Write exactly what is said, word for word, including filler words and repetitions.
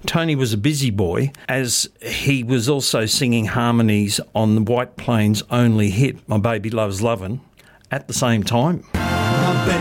Tony was a busy boy, as he was also singing harmonies on the White Plains' only hit, My Baby Loves Lovin', at the same time.